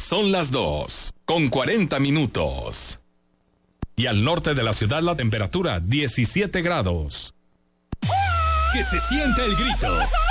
Son las 2:40. Y al norte de la ciudad la temperatura 17 grados. Que se sienta el grito.